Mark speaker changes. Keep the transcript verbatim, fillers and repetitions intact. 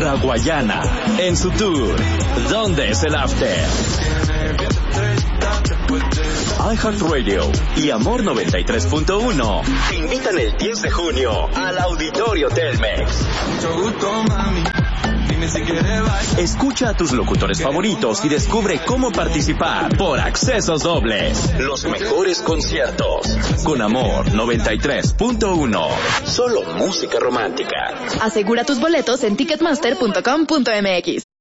Speaker 1: Raguayana, en su tour ¿Dónde es el After? iHeartRadio y Amor noventa y tres punto uno te invitan el diez de junio al Auditorio Telmex. Escucha a tus locutores favoritos y descubre cómo participar por accesos dobles. Los mejores conciertos. Con Amor noventa y tres punto uno. Solo música romántica.
Speaker 2: Asegura tus boletos en ticketmaster punto com punto m x.